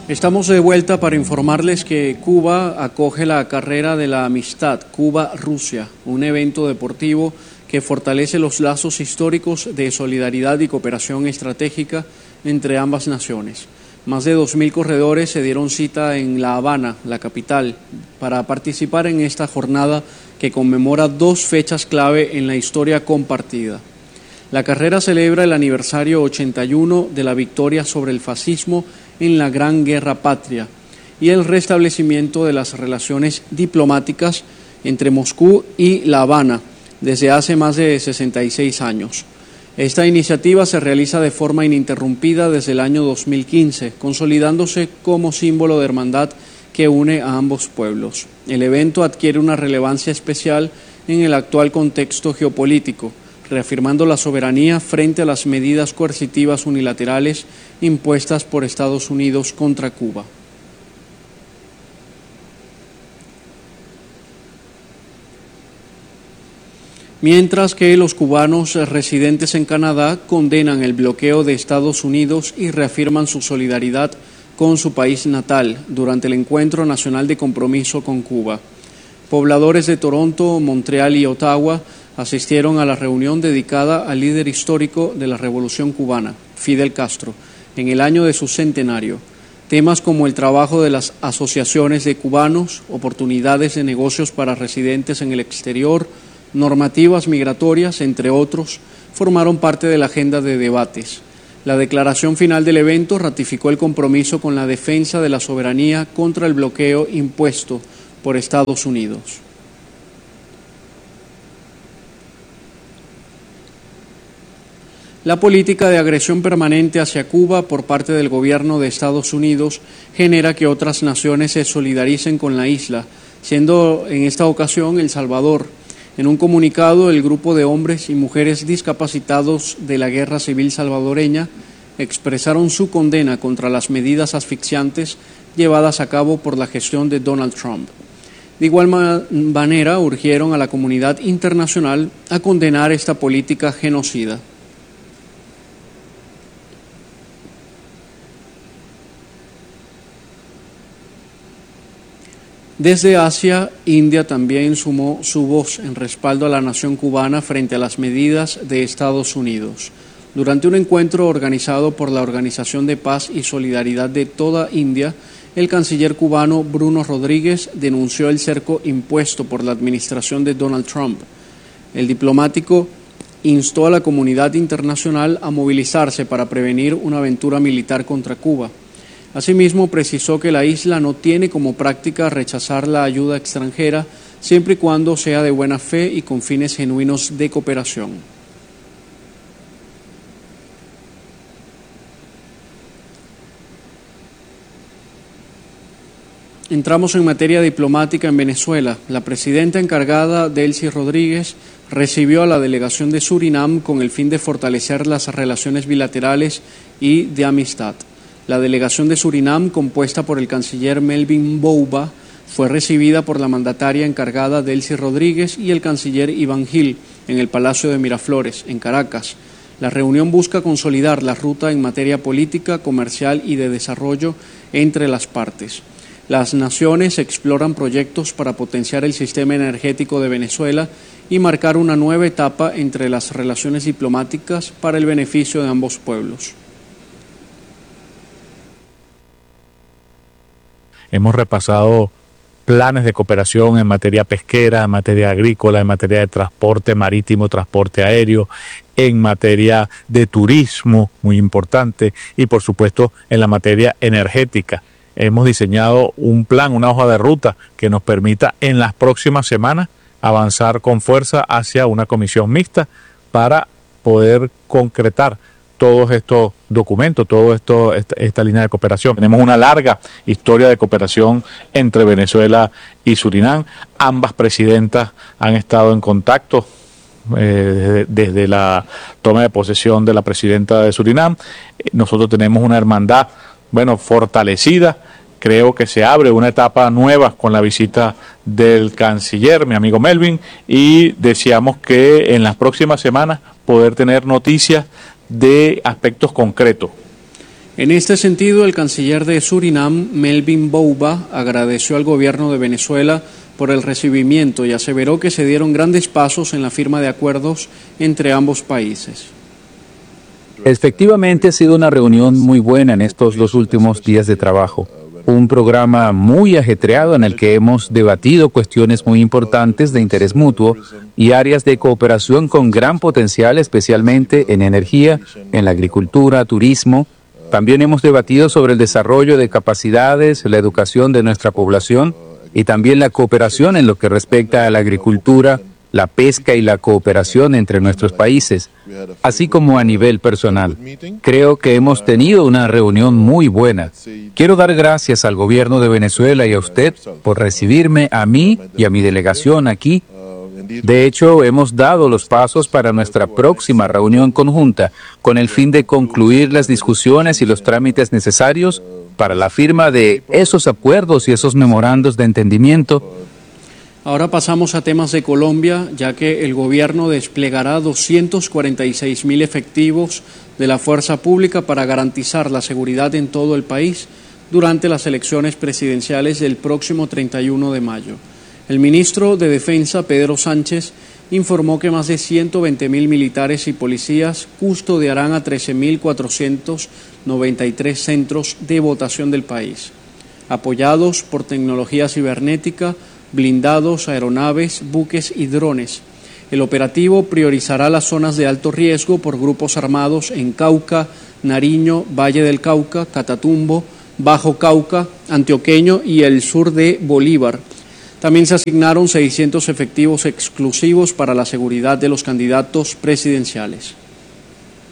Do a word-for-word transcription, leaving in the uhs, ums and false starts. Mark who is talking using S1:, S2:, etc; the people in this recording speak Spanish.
S1: Estamos de vuelta para informarles que Cuba acoge la carrera de la amistad Cuba-Rusia, un evento deportivo que fortalece los lazos históricos de solidaridad y cooperación estratégica entre ambas naciones. Más de dos mil corredores se dieron cita en La Habana, la capital, para participar en esta jornada que conmemora dos fechas clave en la historia compartida. La carrera celebra el aniversario ochenta y uno de la victoria sobre el fascismo en la Gran Guerra Patria y el restablecimiento de las relaciones diplomáticas entre Moscú y La Habana desde hace más de sesenta y seis años. Esta iniciativa se realiza de forma ininterrumpida desde el año dos mil quince, consolidándose como símbolo de hermandad que une a ambos pueblos. El evento adquiere una relevancia especial en el actual contexto geopolítico, reafirmando la soberanía frente a las medidas coercitivas unilaterales impuestas por Estados Unidos contra Cuba. Mientras que los cubanos residentes en Canadá condenan el bloqueo de Estados Unidos y reafirman su solidaridad con su país natal durante el Encuentro Nacional de Compromiso con Cuba. Pobladores de Toronto, Montreal y Ottawa asistieron a la reunión dedicada al líder histórico de la Revolución Cubana, Fidel Castro, en el año de su centenario. Temas como el trabajo de las asociaciones de cubanos, oportunidades de negocios para residentes en el exterior, normativas migratorias, entre otros, formaron parte de la agenda de debates. La declaración final del evento ratificó el compromiso con la defensa de la soberanía contra el bloqueo impuesto por Estados Unidos. La política de agresión permanente hacia Cuba por parte del gobierno de Estados Unidos genera que otras naciones se solidaricen con la isla, siendo en esta ocasión El Salvador. En un comunicado, el grupo de hombres y mujeres discapacitados de la Guerra Civil salvadoreña expresaron su condena contra las medidas asfixiantes llevadas a cabo por la gestión de Donald Trump. De igual manera, urgieron a la comunidad internacional a condenar esta política genocida. Desde Asia, India también sumó su voz en respaldo a la nación cubana frente a las medidas de Estados Unidos. Durante un encuentro organizado por la Organización de Paz y Solidaridad de toda India, el canciller cubano Bruno Rodríguez denunció el cerco impuesto por la administración de Donald Trump. El diplomático instó a la comunidad internacional a movilizarse para prevenir una aventura militar contra Cuba. Asimismo, precisó que la isla no tiene como práctica rechazar la ayuda extranjera siempre y cuando sea de buena fe y con fines genuinos de cooperación. Entramos en materia diplomática en Venezuela. La presidenta encargada, Delcy Rodríguez, recibió a la delegación de Surinam con el fin de fortalecer las relaciones bilaterales y de amistad. La delegación de Surinam, compuesta por el canciller Melvin Bouba, fue recibida por la mandataria encargada Delcy Rodríguez y el canciller Iván Gil en el Palacio de Miraflores, en Caracas. La reunión busca consolidar la ruta en materia política, comercial y de desarrollo entre las partes. Las naciones exploran proyectos para potenciar el sistema energético de Venezuela y marcar una nueva etapa entre las relaciones diplomáticas para el beneficio de ambos pueblos.
S2: Hemos repasado planes de cooperación en materia pesquera, en materia agrícola, en materia de transporte marítimo, transporte aéreo, en materia de turismo, muy importante, y por supuesto en la materia energética. Hemos diseñado un plan, una hoja de ruta que nos permita en las próximas semanas avanzar con fuerza hacia una comisión mixta para poder concretar todos estos documentos, toda esto, esta, esta línea de cooperación. Tenemos una larga historia de cooperación entre Venezuela y Surinam. Ambas presidentas han estado en contacto eh, desde, desde la toma de posesión de la presidenta de Surinam. Nosotros tenemos una hermandad, bueno, fortalecida. Creo que se abre una etapa nueva con la visita del canciller, mi amigo Melvin, y deseamos que en las próximas semanas poder tener noticias de aspectos concretos.
S1: En este sentido, el canciller de Surinam, Melvin Bouba, agradeció al gobierno de Venezuela por el recibimiento y aseveró que se dieron grandes pasos en la firma de acuerdos entre ambos países.
S3: Efectivamente ha sido una reunión muy buena en estos dos últimos días de trabajo. Un programa muy ajetreado en el que hemos debatido cuestiones muy importantes de interés mutuo y áreas de cooperación con gran potencial, especialmente en energía, en la agricultura, turismo. También hemos debatido sobre el desarrollo de capacidades, la educación de nuestra población y también la cooperación en lo que respecta a la agricultura, la pesca y la cooperación entre nuestros países, así como a nivel personal. Creo que hemos tenido una reunión muy buena. Quiero dar gracias al gobierno de Venezuela y a usted por recibirme a mí y a mi delegación aquí. De hecho, hemos dado los pasos para nuestra próxima reunión conjunta con el fin de concluir las discusiones y los trámites necesarios para la firma de esos acuerdos y esos memorandos de entendimiento.
S1: Ahora pasamos a temas de Colombia, ya que el gobierno desplegará doscientos cuarenta y seis mil efectivos de la fuerza pública para garantizar la seguridad en todo el país durante las elecciones presidenciales del próximo treinta y uno de mayo. El ministro de Defensa, Pedro Sánchez, informó que más de ciento veinte mil militares y policías custodiarán a trece mil cuatrocientos noventa y tres centros de votación del país, apoyados por tecnología cibernética, blindados, aeronaves, buques y drones. El operativo priorizará las zonas de alto riesgo por grupos armados en Cauca, Nariño, Valle del Cauca, Catatumbo, Bajo Cauca, Antioqueño y el sur de Bolívar. También se asignaron seiscientos efectivos exclusivos para la seguridad de los candidatos presidenciales.